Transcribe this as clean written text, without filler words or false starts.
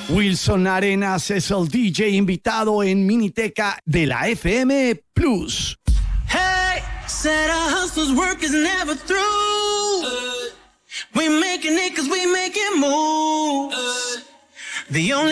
Wilson Arenas es el DJ invitado en Miniteca de la FM Plus. Hey, said our hustle's work is never through. We making it 'cause we make it move. The only